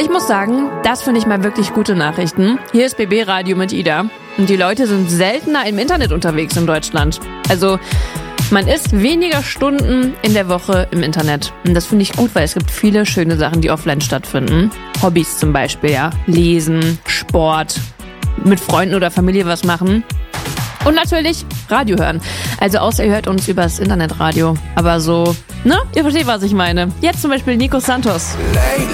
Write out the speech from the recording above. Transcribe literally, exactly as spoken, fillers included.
ich muss sagen, das finde ich mal wirklich gute Nachrichten. Hier ist B B Radio mit Ida. Und die Leute sind seltener im Internet unterwegs in Deutschland. Also man ist weniger Stunden in der Woche im Internet. Und das finde ich gut, weil es gibt viele schöne Sachen, die offline stattfinden. Hobbys zum Beispiel, ja. Lesen, Sport, mit Freunden oder Familie was machen. Und natürlich Radio hören. Also außer ihr hört uns übers Internetradio. Aber so, ne? Ihr versteht, was ich meine. Jetzt zum Beispiel Nico Santos.